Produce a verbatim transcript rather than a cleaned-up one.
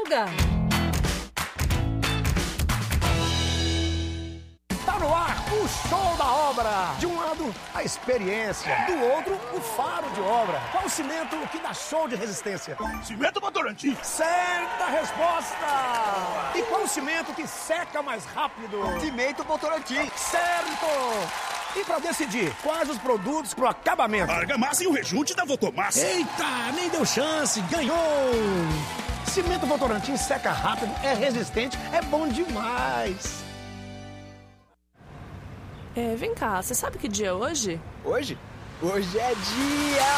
chega! Tá no ar o show da obra. De um lado, a experiência. Do outro, o faro de obra. Qual o cimento que dá show de resistência? Cimento Votorantim. Certa resposta! E qual o cimento que seca mais rápido? Cimento Votorantim. Certo! E pra decidir, quais os produtos pro acabamento? Argamassa e o rejunte da Votomassa. Eita, nem deu chance, ganhou! Cimento Votorantim seca rápido, é resistente, é bom demais! É, vem cá, você sabe que dia é hoje? Hoje? Hoje é dia